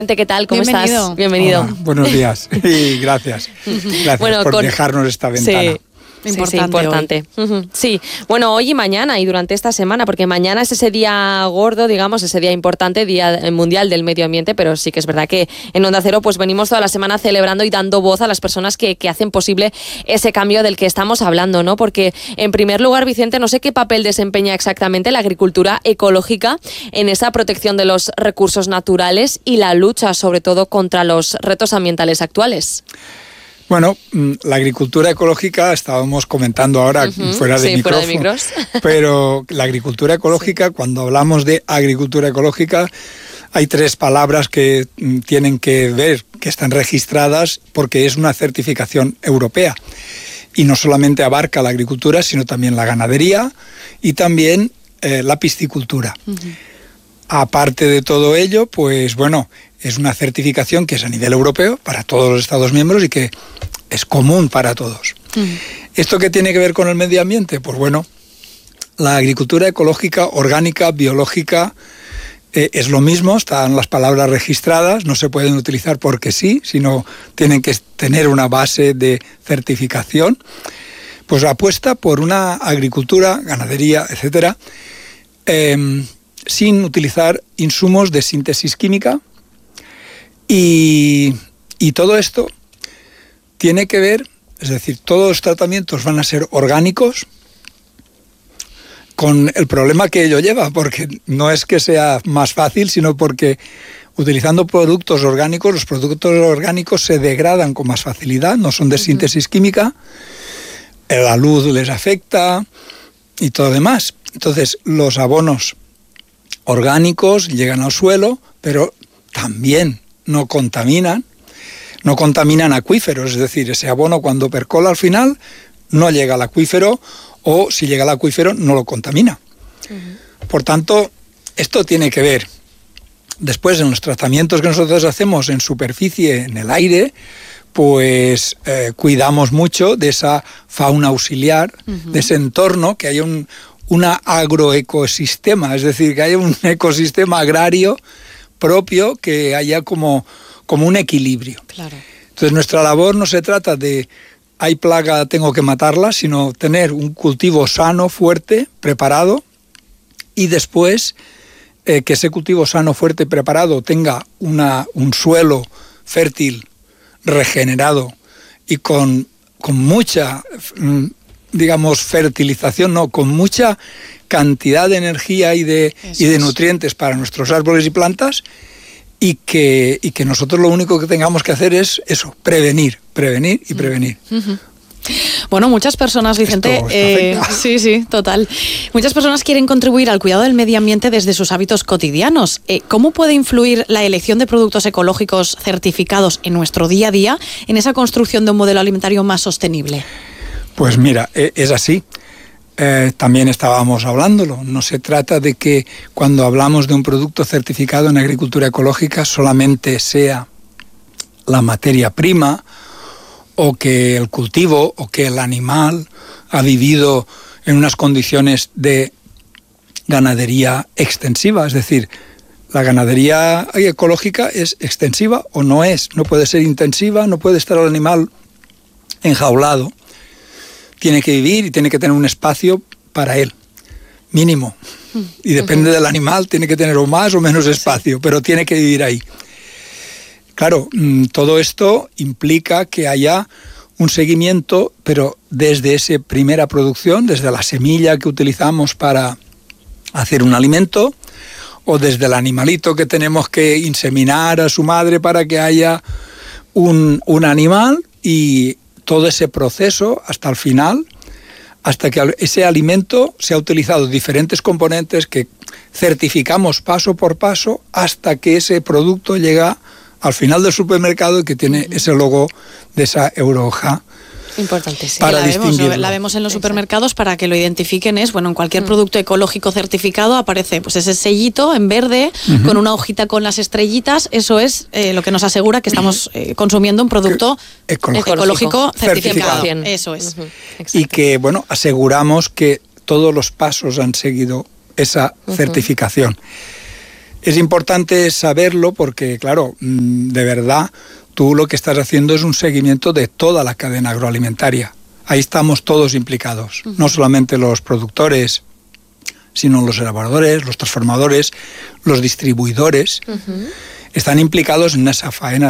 ¿Qué tal? ¿Cómo estás? Bienvenido. Hola, buenos días y gracias. Gracias por dejarnos esta ventana. Sí. Importante. Sí, bueno, hoy y mañana y durante esta semana, porque mañana es ese día gordo, digamos, ese día importante, Día Mundial del Medio Ambiente, pero sí que es verdad que en Onda Cero pues venimos toda la semana celebrando y dando voz a las personas que hacen posible ese cambio del que estamos hablando, ¿no? Porque, en primer lugar, Vicente, no sé qué papel desempeña exactamente la agricultura ecológica en esa protección de los recursos naturales y la lucha, sobre todo, contra los retos ambientales actuales. Bueno, la agricultura ecológica, estábamos comentando ahora fuera de micros, pero la agricultura ecológica, cuando hablamos de agricultura ecológica, hay tres palabras que tienen que ver, que están registradas, porque es una certificación europea. Y no solamente abarca la agricultura, sino también la ganadería y también la piscicultura. Aparte de todo ello, pues bueno, es una certificación que es a nivel europeo para todos los Estados miembros y que es común para todos. ¿Esto qué tiene que ver con el medio ambiente? Pues bueno, la agricultura ecológica, orgánica, biológica, es lo mismo, están las palabras registradas, no se pueden utilizar porque sí, sino tienen que tener una base de certificación. Pues apuesta por una agricultura, ganadería, etcétera, sin utilizar insumos de síntesis química, y todo esto tiene que ver, es decir, todos los tratamientos van a ser orgánicos, con el problema que ello lleva, porque no es que sea más fácil, sino porque utilizando productos orgánicos, los productos orgánicos se degradan con más facilidad, no son de síntesis química, la luz les afecta y todo demás. Entonces, los abonos orgánicos llegan al suelo, pero también no contaminan acuíferos, es decir, ese abono cuando percola al final no llega al acuífero, o si llega al acuífero no lo contamina. Por tanto, esto tiene que ver. Después, en los tratamientos que nosotros hacemos en superficie, en el aire, pues cuidamos mucho de esa fauna auxiliar, de ese entorno, que haya un agroecosistema, es decir, que haya un ecosistema agrario propio, que haya como un equilibrio. Claro. Entonces, nuestra labor no se trata de hay plaga, tengo que matarla, sino tener un cultivo sano, fuerte, preparado, y después que ese cultivo sano, fuerte, preparado tenga un suelo fértil, regenerado y con mucha, digamos, fertilización, no, con mucha cantidad de energía y de nutrientes para nuestros árboles y plantas, y que nosotros lo único que tengamos que hacer es eso, prevenir y prevenir. Bueno, muchas personas, Vicente, sí, total. Muchas personas quieren contribuir al cuidado del medio ambiente desde sus hábitos cotidianos. ¿Cómo puede influir la elección de productos ecológicos certificados en nuestro día a día en esa construcción de un modelo alimentario más sostenible? Pues mira, es así. También estábamos hablándolo. No se trata de que cuando hablamos de un producto certificado en agricultura ecológica solamente sea la materia prima, o que el cultivo o que el animal ha vivido en unas condiciones de ganadería extensiva. Es decir, la ganadería ecológica es extensiva o no es. No puede ser intensiva, no puede estar el animal enjaulado. Tiene que vivir y tiene que tener un espacio para él, mínimo. Y depende del animal, tiene que tener o más o menos espacio, pero tiene que vivir ahí. Claro, todo esto implica que haya un seguimiento, pero desde esa primera producción, desde la semilla que utilizamos para hacer un alimento, o desde el animalito que tenemos que inseminar a su madre para que haya un animal, y todo ese proceso hasta el final, hasta que ese alimento se ha utilizado diferentes componentes que certificamos paso por paso hasta que ese producto llega al final del supermercado y que tiene ese logo de esa Euroja. Importante, sí. Para distinguirlo. La vemos en los supermercados para que lo identifiquen. En cualquier producto ecológico certificado aparece pues ese sellito en verde con una hojita con las estrellitas. Eso es lo que nos asegura que estamos consumiendo un producto ecológico certificado. Eso es. Y que, bueno, aseguramos que todos los pasos han seguido esa certificación. Es importante saberlo porque, claro, de verdad, tú lo que estás haciendo es un seguimiento de toda la cadena agroalimentaria. Ahí estamos todos implicados, no solamente los productores, sino los elaboradores, los transformadores, los distribuidores, están implicados en esa faena